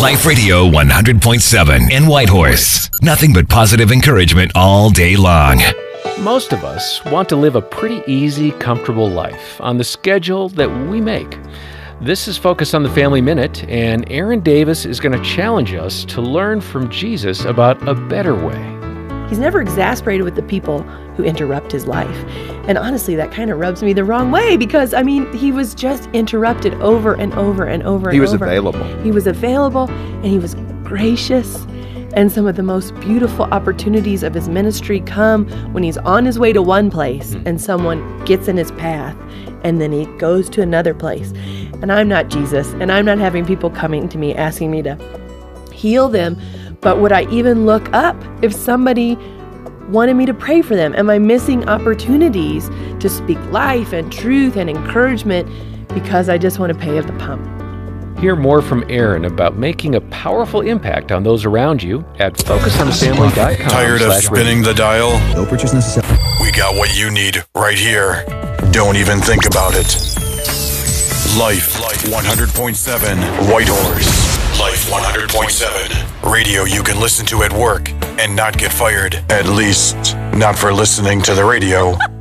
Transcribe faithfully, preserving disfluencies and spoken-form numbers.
Life Radio one hundred point seven in Whitehorse. Nothing but positive encouragement all day long. Most of us want to live a pretty easy, comfortable life on the schedule that we make. This is Focus on the Family Minute, and Aaron Davis is going to challenge us to learn from Jesus about a better way. He's never exasperated with the people who interrupt his life. And honestly, that kind of rubs me the wrong way because, I mean, he was just interrupted over and over and over and over. He was available. He was available, and he was gracious. And some of the most beautiful opportunities of his ministry come when he's on his way to one place and someone gets in his path, and then he goes to another place. And I'm not Jesus, and I'm not having people coming to me asking me to heal them. But would I even look up if somebody wanted me to pray for them? Am I missing opportunities to speak life and truth and encouragement because I just want to pay at the pump? Hear more from Aaron about making a powerful impact on those around you at focus on the family dot com. Tired of spinning the dial? No purchase necessary. We got what you need right here. Don't even think about it. Life one hundred point seven Whitehorse. Life one hundred point seven. Radio you can listen to at work and not get fired. At least, not for listening to the radio.